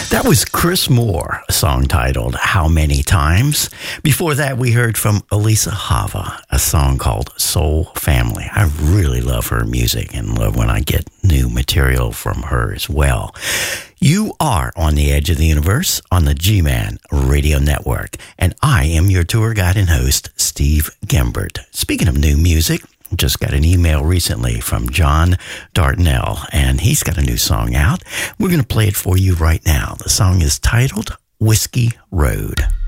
That was Chris Moore, a song titled How Many Times. Before that, we heard from Elisa Hava, a song called Soul Family. I really love her music and love when I get new material from her as well. You are on the Edge of the Universe on the G-Man Radio Network, and I am your tour guide and host, Steve Gembert. Speaking of new music, just got an email recently from John Dardanelle, and he's got a new song out. We're going to play it for you right now. The song is titled Whiskey Road.